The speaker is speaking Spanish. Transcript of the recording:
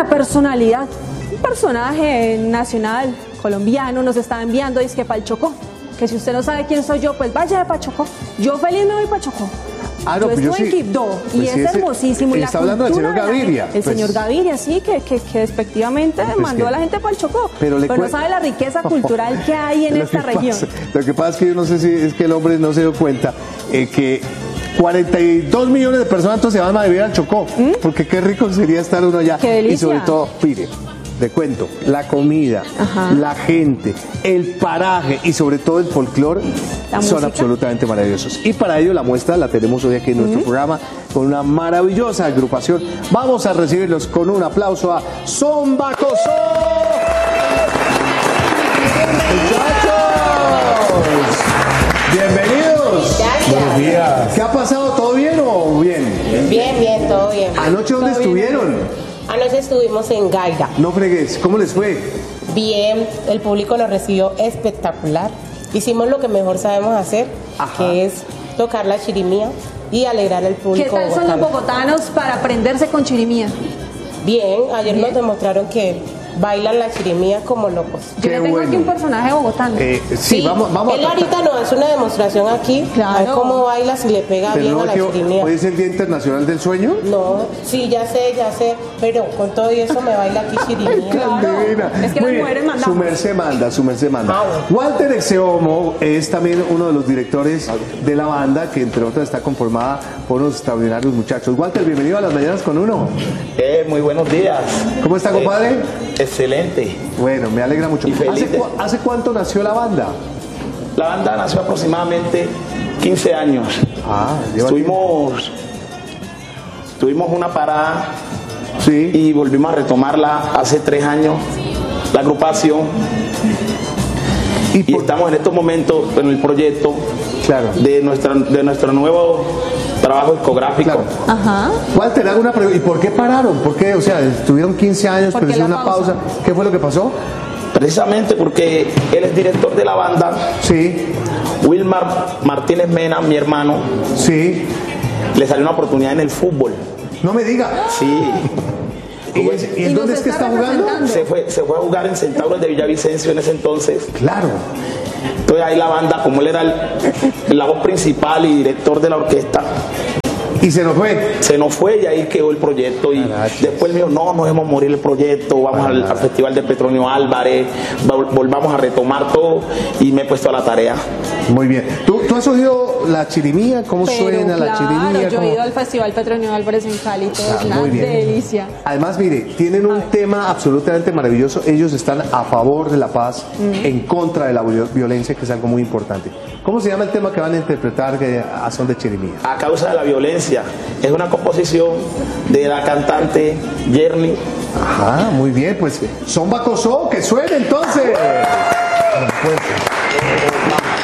una personalidad, un personaje nacional colombiano nos está enviando, dice que para el Chocó, que si usted no sabe quién soy yo, pues vaya para Chocó. Yo feliz me voy para Chocó. Ah, no, yo pues estuve en Quibdó y pues es sí, hermosísimo. está hablando del señor Gaviria. El señor Gaviria, sí, que despectivamente mandó a la gente para el Chocó. Pero no sabe la riqueza cultural que hay en esta región. Lo que pasa es que yo no sé si es que el hombre no se dio cuenta que 42 millones de personas entonces se van a vivir al Chocó. Porque qué rico sería estar uno allá. Qué delicia. Y sobre todo, mire, te cuento, la comida, la gente, el paraje y sobre todo el folclore son absolutamente maravillosos. Y para ello la muestra la tenemos hoy aquí en nuestro programa con una maravillosa agrupación. Vamos a recibirlos con un aplauso a Son Bacosó. ¡Muchachos! ¡Bienvenidos! Buenos días. ¿Qué ha pasado? ¿Todo bien o bien? Bien, todo bien. ¿Anoche dónde estuvieron? Anoche estuvimos en Gaira. No fregues, ¿cómo les fue? Bien, el público nos recibió espectacular. Hicimos lo que mejor sabemos hacer, que es tocar la chirimía y alegrar al público. ¿Qué tal son los bogotanos para aprenderse con chirimía? Bien, ayer nos demostraron que bailan la chirimía como locos. Yo le tengo aquí un personaje bogotano. Sí, vamos él ahorita nos hace una demostración aquí, a ver cómo baila, si le pega bien a la chirimía. ¿Hoy es el Día Internacional del Sueño? No, sí, ya sé, pero con todo eso me baila aquí chirimía. Claro, es que las mujeres mandamos. Su merced manda. Walter Exeomo es también uno de los directores de la banda, que entre otras está conformada por unos extraordinarios muchachos. Walter, bienvenido a Las Mañanas con Uno. Muy buenos días. ¿Cómo está, compadre? Excelente. Bueno, me alegra mucho. ¿Hace cuánto nació la banda? La banda nació aproximadamente 15 años. Tuvimos una parada y volvimos a retomarla hace 3 años, la agrupación. Y estamos en estos momentos en el proyecto de nuestro nuevo trabajo discográfico. Walter, hago una pregunta. ¿Y por qué pararon? ¿Por qué? O sea, estuvieron 15 años, pero hicieron una pausa. ¿Qué fue lo que pasó? Precisamente porque él es director de la banda. Sí. Wilmar Martínez Mena, mi hermano. Sí. Le salió una oportunidad en el fútbol. No me diga. Sí. ¿Y en dónde es que está jugando? Se fue a jugar en Centauros de Villavicencio en ese entonces. Claro. Entonces ahí la banda, como él era la voz principal y director de la orquesta. ¿Y se nos fue? Se nos fue y ahí quedó el proyecto. Y después me dijo, no dejemos morir el proyecto, vamos al Festival de Petronio Álvarez, volvamos a retomar todo, y me he puesto a la tarea. Muy bien. ¿Tú has oído la chirimía? ¿Cómo suena la chirimía? Yo he ido al Festival Petronio Álvarez en Cali, todo es una delicia. Además, mire, tienen un tema absolutamente maravilloso. Ellos están a favor de la paz, en contra de la violencia, que es algo muy importante. ¿Cómo se llama el tema que van a interpretar a son de chirimía? A causa de la violencia. Es una composición de la cantante Yerny. Muy bien, pues Son Bacosó, que suene entonces.